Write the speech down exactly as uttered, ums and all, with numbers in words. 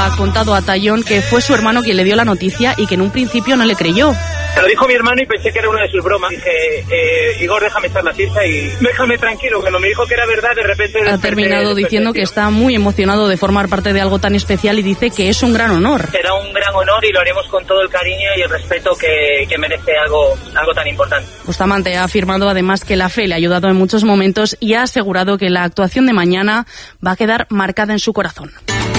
ha contado a Tallón que fue su hermano quien le dio la noticia y que en un principio no le creyó. Se lo dijo mi hermano y pensé que era una de sus bromas. Dije, eh, Igor, déjame echar la siesta y déjame tranquilo. Cuando me dijo que era verdad, de repente... Ha terminado diciendo que está muy emocionado de formar parte de algo tan especial y dice que es un gran honor. Será un gran honor y lo haremos con todo el cariño y el respeto que, que merece algo, algo tan importante. Bustamante ha afirmado además que la fe le ha ayudado en muchos momentos y ha asegurado que la actuación de mañana va a quedar marcada en su corazón.